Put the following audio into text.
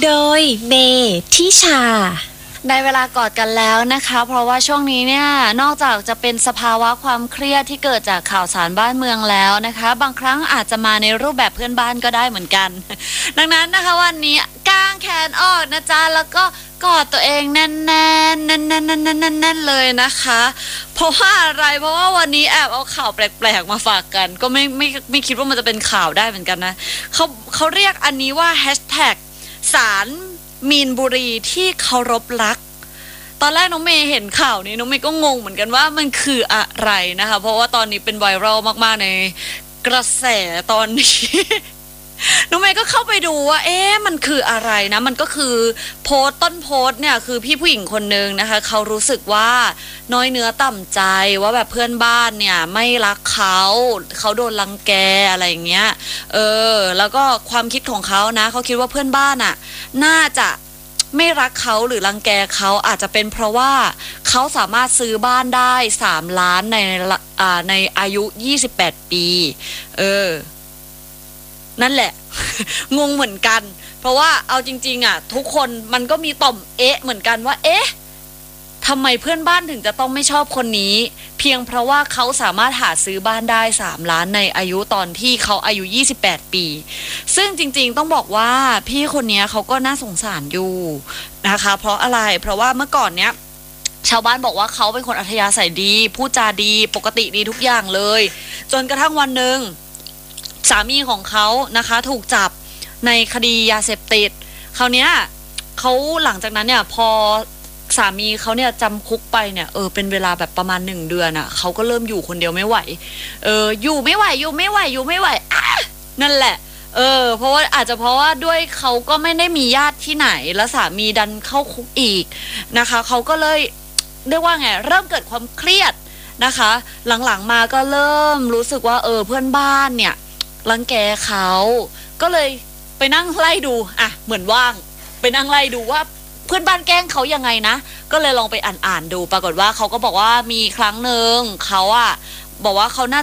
โดยเมทิชาได้เวลากอดกันแล้วนะคะเพราะว่าช่วงนี้เนี่ยนอกจากจะเป็นสภาวะความเครียดที่เกิดจากข่าวสารบ้านเมืองแล้วนะคะบางครั้งอาจจะมาในรูปแบบเพื่อนบ้านก็ได้เหมือนกันดังนั้นนะคะวันนี้ก้างแขนออกนะจ๊ะแล้วก็กอดตัวเองแน่นๆแน่นๆเลยนะคะเพราะว่าอะไรเพราะว่าวันนี้แอบเอาข่าวแปลกๆมาฝากกันก็ไม่คิดว่ามันจะเป็นข่าวได้เหมือนกันนะเขาเรียกอันนี้ว่าแฮชแท็กศาลมีนบุรีที่เคารพรักตอนแรกน้องเมย์เห็นข่าวนี้น้องเมย์ก็งงเหมือนกันว่ามันคืออะไรนะคะเพราะว่าตอนนี้เป็นไวรัลมากๆในกระแสตอนนี้ น้องเมย์ก็เข้าไปดูว่ามันคืออะไรนะมันก็คือต้นโพสต์เนี่ยคือพี่ผู้หญิงคนนึงนะคะเขารู้สึกว่าน้อยเนื้อต่ำใจว่าแบบเพื่อนบ้านเนี่ยไม่รักเขาโดนรังแกอะไรอย่างเงี้ยแล้วก็ความคิดของเขานะเขาคิดว่าเพื่อนบ้านอ่ะน่าจะไม่รักเขาหรือรังแกเขาอาจจะเป็นเพราะว่าเขาสามารถซื้อบ้านได้3 ล้านในอายุ28 ปีนั่นแหละ งงเหมือนกันเพราะว่าเอาจริงๆอ่ะทุกคนมันก็มีต่อมเหมือนกันว่าทำไมเพื่อนบ้านถึงจะต้องไม่ชอบคนนี้เพียงเพราะว่าเขาสามารถหาซื้อบ้านได้3 ล้านในอายุตอนที่เขาอายุ28 ปีซึ่งจริงๆต้องบอกว่าพี่คนนี้เขาก็น่าสงสารอยู่นะคะเพราะอะไรเพราะว่าเมื่อก่อนเนี้ยชาวบ้านบอกว่าเขาเป็นคนอัธยาศัยดีพูดจาดีปกติดีทุกอย่างเลยจนกระทั่งวันหนึ่งสามีของเขานะคะถูกจับในคดียาเสพติดคราวเนี้ยเขาหลังจากนั้นเนี่ยพอสามีเขาเนี่ยจำคุกไปเนี่ยเป็นเวลาแบบประมาณ1 เดือนอ่ะเขาก็เริ่มอยู่คนเดียวไม่ไหวอยู่ไม่ไหวนั่นแหละเพราะว่าอาจจะเพราะว่าด้วยเขาก็ไม่ได้มีญาติที่ไหนแล้วสามีดันเข้าคุกอีกนะคะเขาก็เลยเรียกว่าไงเริ่มเกิดความเครียดนะคะหลังๆมาก็เริ่มรู้สึกว่าเพื่อนบ้านเนี่ยรังแกเขาก็เลยไปนั่งไล่ดูเหมือนว่างไปนั่งไล่ดูว่าเพื่อนบ้านแกล้งเขายังไงนะก็เลยลองไปอ่านดูปรากฏว่าเขาก็บอกว่ามีครั้งหนึ่งเขาบอกว่าเขาน่า